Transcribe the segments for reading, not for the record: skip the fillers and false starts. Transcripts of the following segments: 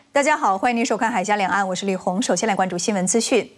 大家好，欢迎您收看《海峡两岸》，我是丽红。首先来关注新闻资讯。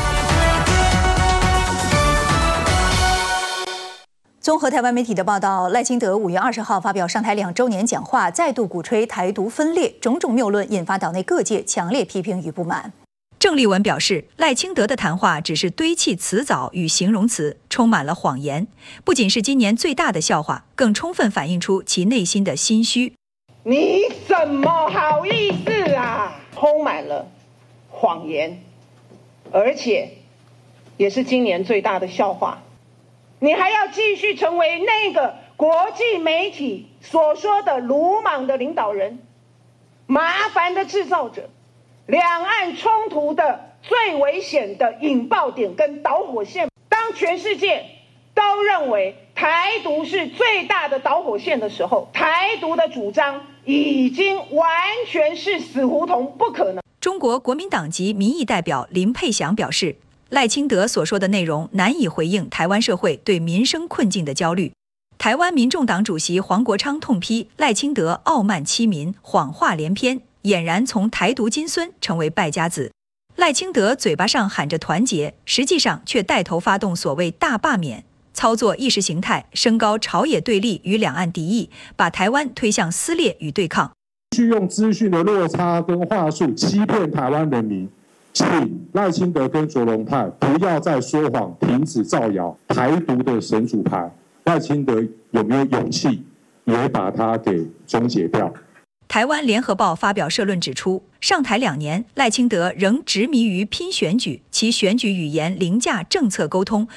综合台湾媒体的报道，赖清德5月20号发表上台2周年讲话，再度鼓吹台独分裂，种种谬论引发岛内各界强烈批评与不满。郑丽文表示，赖清德的谈话只是堆砌词藻与形容词，充满了谎言，不仅是今年最大的笑话，更充分反映出其内心的心虚。 你怎么好意思啊？充满了谎言，而且也是今年最大的笑话。你还要继续成为那个国际媒体所说的鲁莽的领导人，麻烦的制造者，两岸冲突的最危险的引爆点跟导火线。当全世界都认为台独是最大的导火线的时候，台独的主张已经完全是死胡同，不可能。 中国国民党籍民意代表林佩祥表示，赖清德所说的内容难以回应台湾社会对民生困境的焦虑。台湾民众党主席黄国昌痛批赖清德傲慢欺民，谎话连篇，俨然从台独金孙成为败家子。赖清德嘴巴上喊着团结，实际上却带头发动所谓大罢免，操作意识形态，升高朝野对立与两岸敌意，把台湾推向撕裂与对抗。 去用资讯的落差跟话术欺骗台湾人民，请赖清德跟卓荣泰不要再说谎，停止造谣台独的神主牌。赖清德有没有勇气也把它给终结掉？ 台湾联合报发表社论指出，上台2年，赖清德仍执迷于拼选举，其选举语言凌驾政策沟通，